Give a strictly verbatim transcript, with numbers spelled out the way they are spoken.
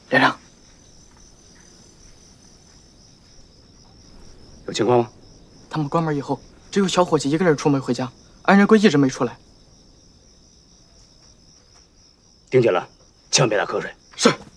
连长， 有情况吗？ 他们关门以后，只有小伙计一个人出门回家，安仁贵一直没出来。 听见了，千万别打瞌睡。 是。